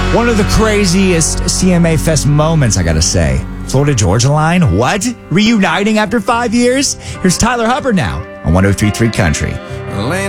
One of the craziest CMA Fest moments, I gotta say. Florida Georgia Line, what? Reuniting after 5 years? Here's Tyler Hubbard now on 103.3 Country.